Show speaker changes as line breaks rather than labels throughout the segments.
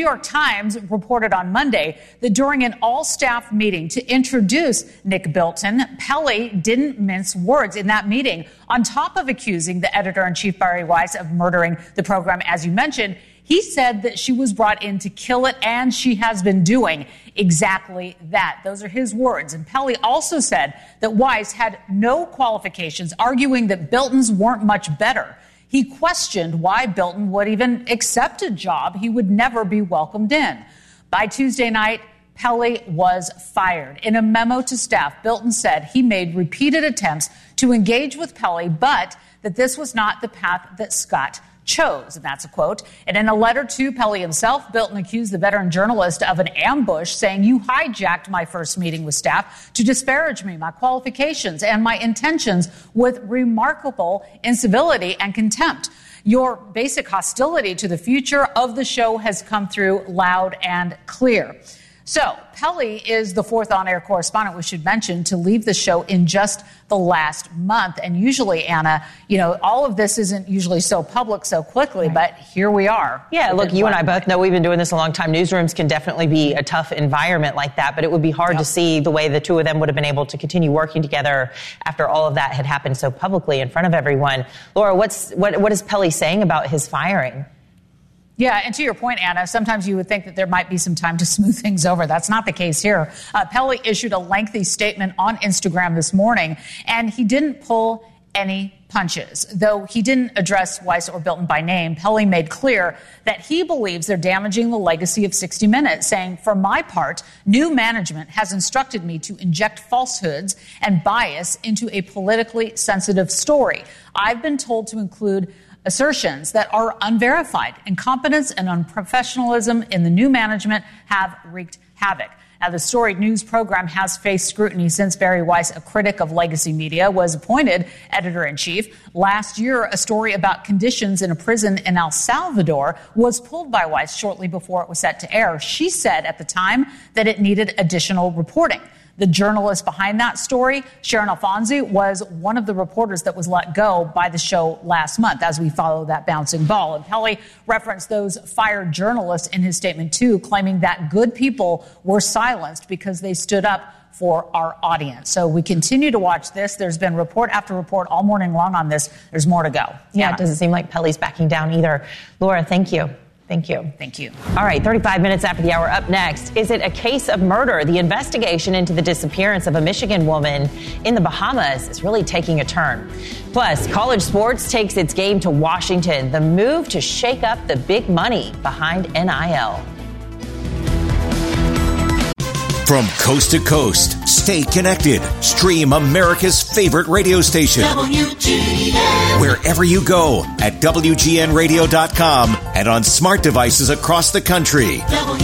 New York Times reported on Monday that during an all-staff meeting to introduce Nick Bilton, Pelley didn't mince words in that meeting. On top of accusing the editor-in-chief, Bari Weiss, of murdering the program, as you mentioned, he said that she was brought in to kill it, and she has been doing exactly that. Those are his words. And Pelley also said that Weiss had no qualifications, arguing that Bilton's weren't much better. He questioned why Bilton would even accept a job he would never be welcomed in. By Tuesday night, Pelley was fired. In a memo to staff, Bilton said he made repeated attempts to engage with Pelley, but that this was not the path that Scott chose, and that's a quote. And in a letter to Pelley himself, Bilton accused the veteran journalist of an ambush, saying, "You hijacked my first meeting with staff to disparage me, my qualifications, and my intentions with remarkable incivility and contempt. Your basic hostility to the future of the show has come through loud and clear." So Pelley is the fourth on-air correspondent, we should mention, to leave the show in just the last month. And usually, Anna, all of this isn't usually so public so quickly, but here we are.
Yeah, look, you and I both know we've been doing this a long time. Newsrooms can definitely be a tough environment like that, but it would be hard to see the way the two of them would have been able to continue working together after all of that had happened so publicly in front of everyone. Laura, what is Pelley saying about his firing?
Yeah, and to your point, Anna, sometimes you would think that there might be some time to smooth things over. That's not the case here. Pelley issued a lengthy statement on Instagram this morning, and he didn't pull any punches. Though he didn't address Weiss or Bilton by name, Pelley made clear that he believes they're damaging the legacy of 60 Minutes, saying, "For my part, new management has instructed me to inject falsehoods and bias into a politically sensitive story. I've been told to include assertions that are unverified. Incompetence and unprofessionalism in the new management have wreaked havoc." Now, the storied news program has faced scrutiny since Bari Weiss, a critic of legacy media, was appointed editor-in-chief. Last year, a story about conditions in a prison in El Salvador was pulled by Weiss shortly before it was set to air. She said at the time that it needed additional reporting. The journalist behind that story, Sharon Alfonsi, was one of the reporters that was let go by the show last month as we follow that bouncing ball. And Pelley referenced those fired journalists in his statement, too, claiming that good people were silenced because they stood up for our audience. So we continue to watch this. There's been report after report all morning long on this. There's more to go.
Yeah, it doesn't seem like Pelley's backing down either. Laura, thank you. Thank you.
Thank you.
All right, 35 minutes after the hour. Up next, is it a case of murder? The investigation into the disappearance of a Michigan woman in the Bahamas is really taking a turn. Plus, college sports takes its game to Washington. The move to shake up the big money behind NIL.
From coast to coast, stay connected. Stream America's favorite radio station. WGN. Wherever you go at WGNradio.com and on smart devices across the country.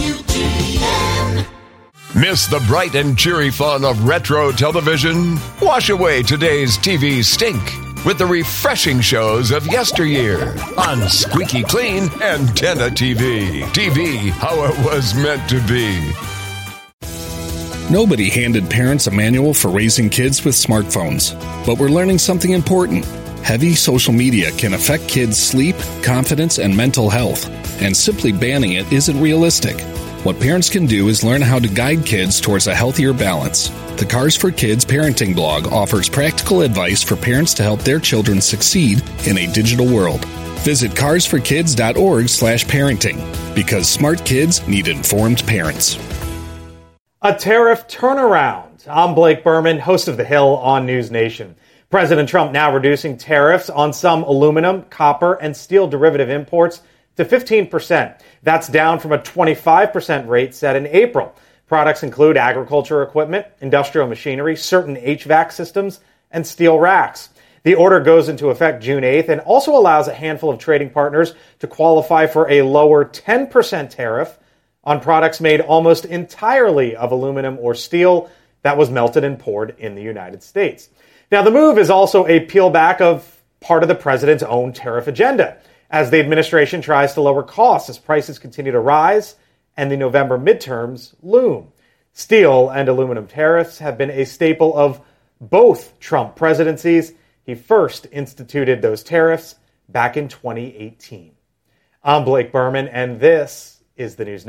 WGN.
Miss the bright and cheery fun of retro television? Wash away today's TV stink with the refreshing shows of yesteryear on Squeaky Clean Antenna TV. TV, how it was meant to be.
Nobody handed parents a manual for raising kids with smartphones, but we're learning something important. Heavy social media can affect kids' sleep, confidence, and mental health, and simply banning it isn't realistic. What parents can do is learn how to guide kids towards a healthier balance. The Cars for Kids parenting blog offers practical advice for parents to help their children succeed in a digital world. Visit carsforkids.org/parenting, because smart kids need informed parents.
A tariff turnaround. I'm Blake Berman, host of The Hill on News Nation. President Trump now reducing tariffs on some aluminum, copper, and steel derivative imports to 15%. That's down from a 25% rate set in April. Products include agriculture equipment, industrial machinery, certain HVAC systems, and steel racks. The order goes into effect June 8th and also allows a handful of trading partners to qualify for a lower 10% tariff on products made almost entirely of aluminum or steel that was melted and poured in the United States. Now, the move is also a peelback of part of the president's own tariff agenda, as the administration tries to lower costs as prices continue to rise and the November midterms loom. Steel and aluminum tariffs have been a staple of both Trump presidencies. He first instituted those tariffs back in 2018. I'm Blake Berman, and this is the News